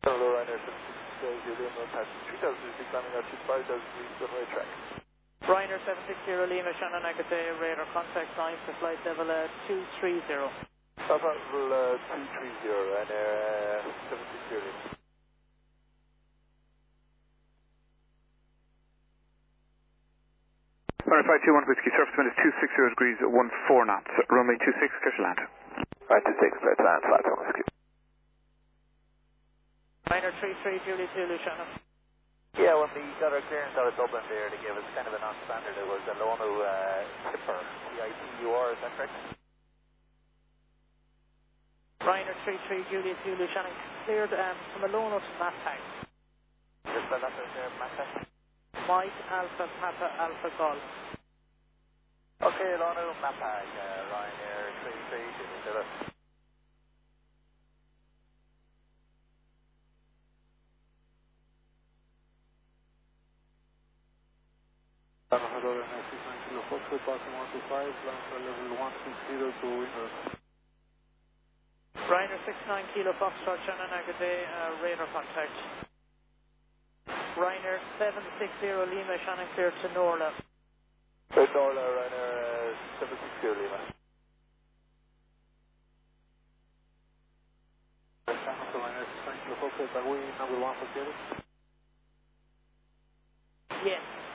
Hello, Ryanair 760 Lima, passing 3000 feet, landing at 5000 feet, runway track. Ryanair 760 Lima, Shannon Agate, radar contact sign for flight level 230. Flight level 230, Ryanair 760 Lima. Runway 521 Whiskey, surface wind is 260 degrees, 14 knots, runway 26, clear to land. Right, 26, clear to land, flight 1 Whiskey. Ryanair 33 Julie Zulu, Shannon. Yeah, when we got our clearance out of Dublin there, they gave us kind of a non-standard. It was a Lono Tipper, T-I-P-U-R, is that correct? Ryanair 33 Julie Zulu, Shannon, cleared from Alono to Mapag. Just spell that there, Mapag. Mike Alpha Papa Alpha Golf. Okay, Lono, Mapag, Ryanair 33 Julie Zulu. Hello, 69 Kilo Foxtrot, passing 125, land for level 160 to Windows. Ryanair 69 Kilo Foxtrot, Shannon Agate, radar contact. Ryanair 760 Lima, Shannon clear to Norla. Clear to Norla, Ryanair 760 Lima. Ryanair 69 Kilo Foxtrot, are we number 1 for Quebec? Yes.